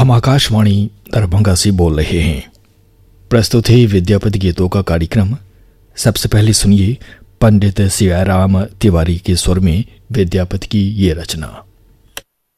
हम आकाशवाणी दरभंगा से बोल रहे हैं। प्रस्तुत है विद्यापति गीतों का कार्यक्रम। सबसे पहले सुनिए पंडित सियाराम तिवारी के स्वर में विद्यापति की ये रचना।